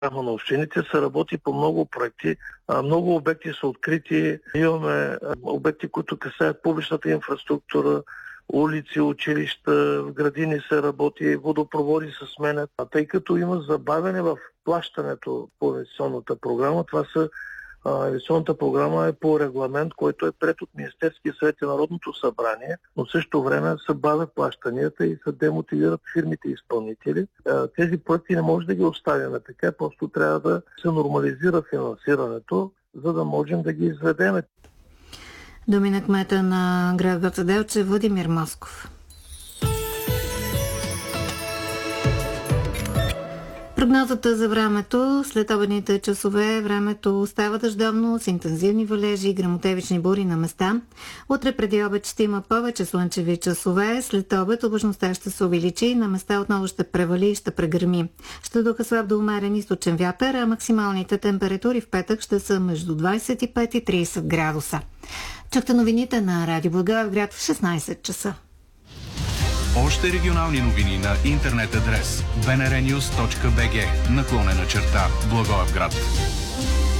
на общините се работи по много проекти. Много обекти са открити. Имаме обекти, които касаят публичната инфраструктура, улици, училища, в градини се работи, водопроводи се сменят. Тъй като има забавяне в плащането по инвестиционната програма, инвестиционната програма е по регламент, който е приет от Министерския съвет и Народното събрание, но в същото време се бавят плащанията и се демотивират фирмите и изпълнители. Тези проекти не може да ги оставяме така, просто трябва да се нормализира финансирането, за да можем да ги изведем. Думи на кмета на град Гоце Делчев Владимир Москов. Прогнозата за времето: след обедните часове времето остава дъждовно с интензивни валежи и гръмотевични бури на места. Утре преди обед ще има повече слънчеви часове. След обед облачността ще се увеличи, на места отново ще превали и ще прегърми. Ще духа слаб до умерен източен вятър, а максималните температури в петък ще са между 25 и 30 градуса. Чухте новините на Радио Благоевград в 16 часа. Още регионални новини на интернет адрес bnrnews.bg /Благоевград.